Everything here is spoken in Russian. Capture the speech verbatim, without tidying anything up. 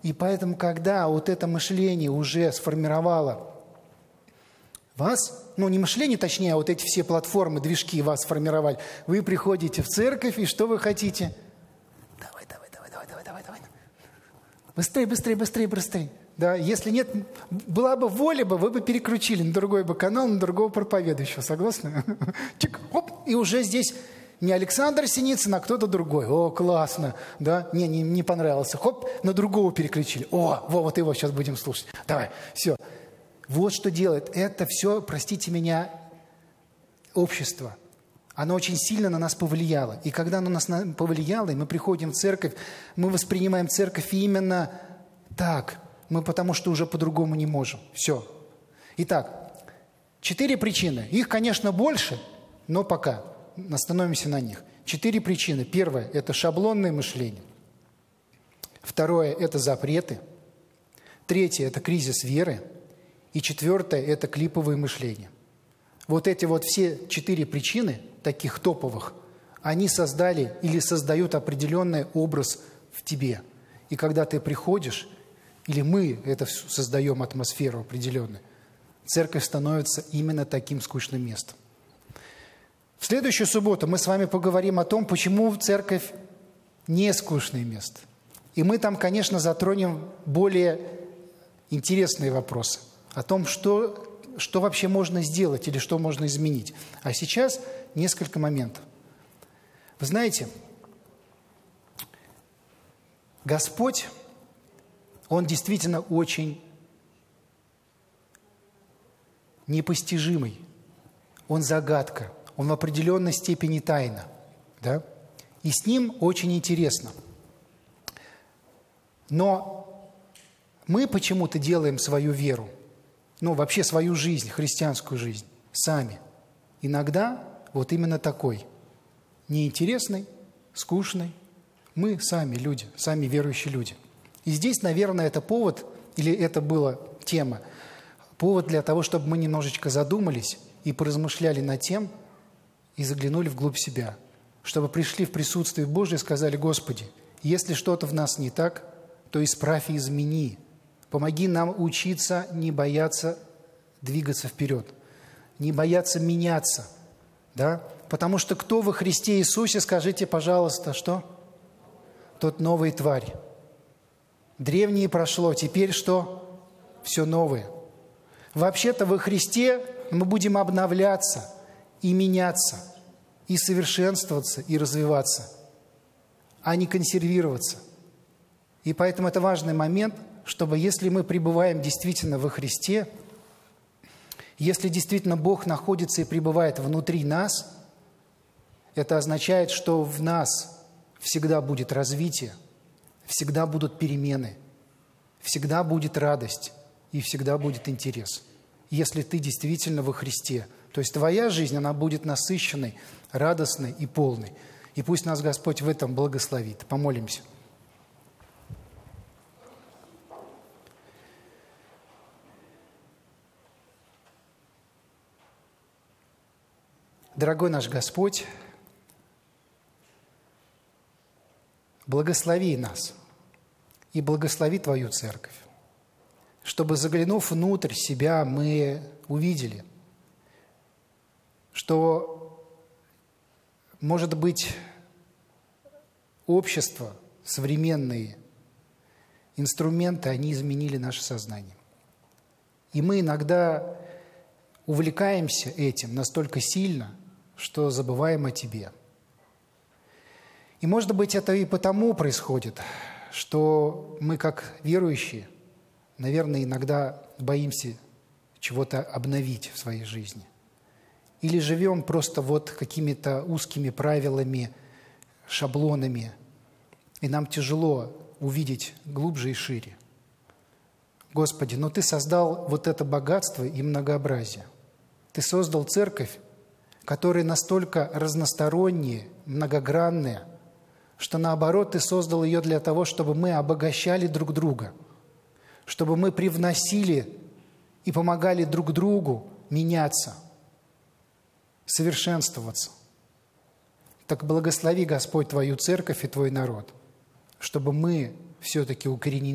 И поэтому, когда вот это мышление уже сформировало вас, ну не мышление точнее, а вот эти все платформы, движки вас сформировали, вы приходите в церковь, и что вы хотите? Давай, давай, давай, давай, давай, давай, давай. Быстрее, быстрее, быстрее, быстрее. Да, если нет, была бы воля бы, вы бы переключили на другой бы канал, на другого проповедующего. Согласны? Чик, оп, и уже здесь не Александр Синицын, а кто-то другой. О, классно. Да? Не, не, не понравился. Хоп, на другого переключили. О, во, вот его сейчас будем слушать. Давай, все. Вот что делает. Это все, простите меня, общество. Оно очень сильно на нас повлияло. И когда оно на нас повлияло, и мы приходим в церковь, мы воспринимаем церковь именно так. Мы потому что уже по-другому не можем. Все. Итак, четыре причины. Их, конечно, больше, но пока. Остановимся на них. Четыре причины. Первое – это шаблонное мышление. Второе – это запреты. Третье – это кризис веры. И четвертое – это клиповое мышление. Вот эти вот все четыре причины, таких топовых, они создали или создают определенный образ в тебе. И когда ты приходишь, или мы это создаем атмосферу определенную, церковь становится именно таким скучным местом. В следующую субботу мы с вами поговорим о том, почему церковь не скучное место. И мы там, конечно, затронем более интересные вопросы о том, что, что вообще можно сделать или что можно изменить. А сейчас несколько моментов. Вы знаете, Господь, Он действительно очень непостижимый. Он загадка. Он в определенной степени тайна. Да? И с Ним очень интересно. Но мы почему-то делаем свою веру, ну вообще свою жизнь, христианскую жизнь, сами. Иногда вот именно такой. Неинтересный, скучный. Мы сами люди, сами верующие люди. И здесь, наверное, это повод, или это была тема, повод для того, чтобы мы немножечко задумались и поразмышляли над тем, и заглянули вглубь себя, чтобы пришли в присутствие Божие и сказали: Господи, если что-то в нас не так, то исправь и измени. Помоги нам учиться не бояться двигаться вперед, не бояться меняться. Да? Потому что кто во Христе Иисусе, скажите, пожалуйста, что? Тот новая тварь. Древнее прошло, теперь что? Все новое. Вообще-то во Христе мы будем обновляться и меняться, и совершенствоваться, и развиваться, а не консервироваться. И поэтому это важный момент, чтобы если мы пребываем действительно во Христе, если действительно Бог находится и пребывает внутри нас, это означает, что в нас всегда будет развитие, всегда будут перемены, всегда будет радость и всегда будет интерес. Если ты действительно во Христе, то есть твоя жизнь, она будет насыщенной, радостной и полной. И пусть нас Господь в этом благословит. Помолимся. Дорогой наш Господь, благослови нас и благослови Твою церковь, чтобы, заглянув внутрь себя, мы увидели, что, может быть, общество, современные инструменты, они изменили наше сознание. И мы иногда увлекаемся этим настолько сильно, что забываем о Тебе. И, может быть, это и потому происходит, что мы, как верующие, наверное, иногда боимся чего-то обновить в своей жизни. Или живем просто вот какими-то узкими правилами, шаблонами, и нам тяжело увидеть глубже и шире. Господи, но Ты создал вот это богатство и многообразие. Ты создал церковь, которая настолько разносторонняя, многогранная, что наоборот Ты создал ее для того, чтобы мы обогащали друг друга, чтобы мы привносили и помогали друг другу меняться, совершенствоваться. Так благослови, Господь, Твою церковь и Твой народ, чтобы мы все-таки укоренились